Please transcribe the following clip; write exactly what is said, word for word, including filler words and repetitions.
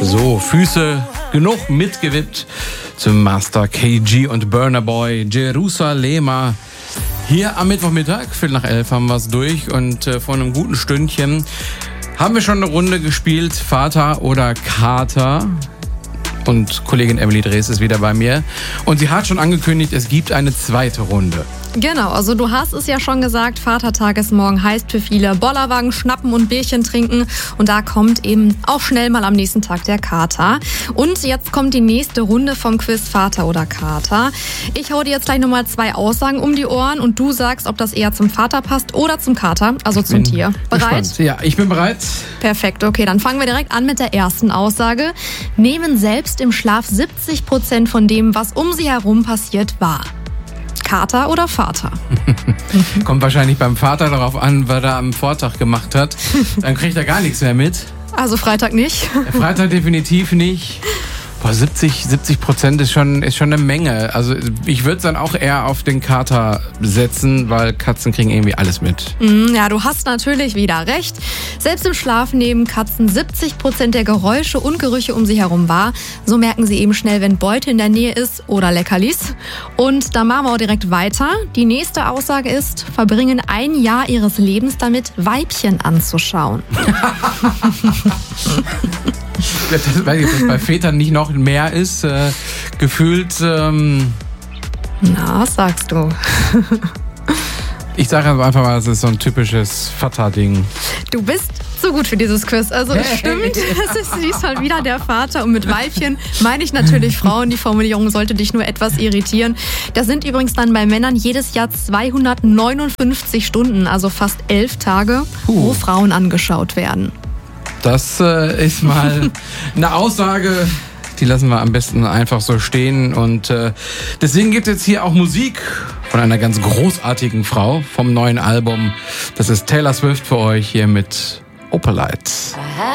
So, Füße genug mitgewippt zum Master K G und Burna Boy Jerusalema. Hier am Mittwochmittag, Viertel nach elf, haben wir es durch und äh, vor einem guten Stündchen haben wir schon eine Runde gespielt, Vater oder Kater. Und Kollegin Emily Drees ist wieder bei mir. Und sie hat schon angekündigt, es gibt eine zweite Runde. Genau, also du hast es ja schon gesagt, Vatertag ist morgen, heißt für viele Bollerwagen schnappen und Bierchen trinken. Und da kommt eben auch schnell mal am nächsten Tag der Kater. Und jetzt kommt die nächste Runde vom Quiz Vater oder Kater. Ich hau dir jetzt gleich nochmal zwei Aussagen um die Ohren und du sagst, ob das eher zum Vater passt oder zum Kater, also zum Tier. Bereit? Gespannt. Ja, ich bin bereit. Perfekt, okay, dann fangen wir direkt an mit der ersten Aussage. Nehmen selbst im Schlaf siebzig Prozent von dem, was um sie herum passiert, wahr. Kater oder Vater? Kommt wahrscheinlich beim Vater darauf an, was er am Vortag gemacht hat. Dann kriegt er gar nichts mehr mit. Also Freitag nicht? Der Freitag definitiv nicht. Boah, siebzig Prozent ist schon, ist schon eine Menge. Also ich würde dann auch eher auf den Kater setzen, weil Katzen kriegen irgendwie alles mit. Mm, ja, du hast natürlich wieder recht. Selbst im Schlaf nehmen Katzen siebzig Prozent der Geräusche und Gerüche um sie herum wahr. So merken sie eben schnell, wenn Beute in der Nähe ist oder Leckerlis. Und da machen wir auch direkt weiter. Die nächste Aussage ist, verbringen ein Jahr ihres Lebens damit, Weibchen anzuschauen. Das, weiß ich, ob das bei Vätern nicht noch mehr ist. Äh, gefühlt. Ähm, Na, was sagst du? Ich sage einfach mal, es ist so ein typisches Vater-Ding. Du bist so gut für dieses Quiz. Also es stimmt, es ist diesmal wieder der Vater. Und mit Weibchen meine ich natürlich Frauen. Die Formulierung sollte dich nur etwas irritieren. Das sind übrigens dann bei Männern jedes Jahr zweihundertneunundfünfzig Stunden, also fast elf Tage, Puh. wo Frauen angeschaut werden. Das äh, ist mal eine Aussage, die lassen wir am besten einfach so stehen. Und äh, deswegen gibt es jetzt hier auch Musik von einer ganz großartigen Frau vom neuen Album. Das ist Taylor Swift für euch hier mit Opalite.